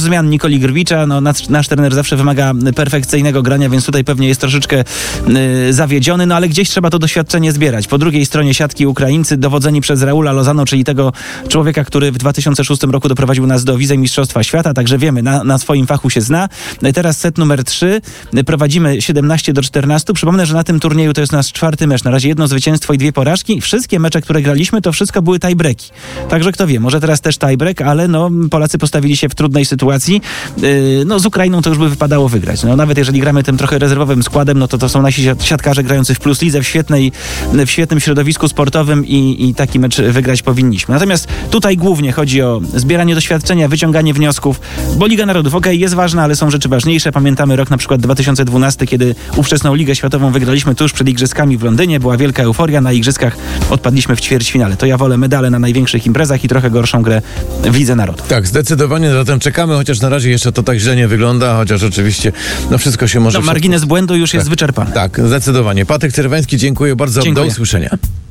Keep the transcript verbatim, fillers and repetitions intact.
zmian Nikoli Grwicza. No, nasz, nasz trener zawsze wymaga perfekcyjnego grania, więc tutaj pewnie jest troszeczkę y, zawiedziony, no ale gdzieś trzeba to doświadczenie zbierać. Po drugiej stronie siatki Ukraińcy dowodzeni przez Raula Lozano, czyli tego człowieka, który w dwa tysiące szóstym roku doprowadził nas do wicemistrzostwa świata, także wiemy, na, na swoim fachu się zna. Teraz set numer trzy. Prowadzimy siedemnaście do czternastu. Przypomnę, że na tym turnieju to jest nasz czwarty mecz. Na razie jedno zwycięstwo i dwie porażki. Wszystkie mecze, które graliśmy, to wszystko były tiebreaki. Także kto wie, może teraz też tiebreak, ale no Polacy postawili się w trudnej sytuacji. Yy, no z Ukrainą to już by wypadało wygrać. No nawet jeżeli gramy tym trochę rezerwowym składem, no to to są nasi siatkarze grający w Plus Lidze, w świetnej, w świetnym środowisku sportowym i, i taki mecz wygrać powinniśmy. Natomiast tutaj głównie chodzi o zbieranie doświadczenia, wyciąganie wniosków, bo Liga Narodów, okej, okay, jest ważna, ale są rzeczy ważniejsze. Pamiętamy rok na przykład dwa tysiące dwunasty, kiedy ówczesną Ligę Światową wygraliśmy tuż przed Igrzyskami w Londynie. Była wielka euforia. Na Igrzyskach odpadliśmy w ćwierćfinale. To ja wolę medale na największych imprezach i trochę gorszą grę w Lidze Narodów. Tak, zdecydowanie zatem czekamy, chociaż na razie jeszcze to tak źle nie wygląda, chociaż oczywiście no wszystko się może... No, margines błędu już tak, jest wyczerpany. Tak, zdecydowanie. Patryk Czerweński, dziękuję bardzo. Dziękuję. Do usłyszenia.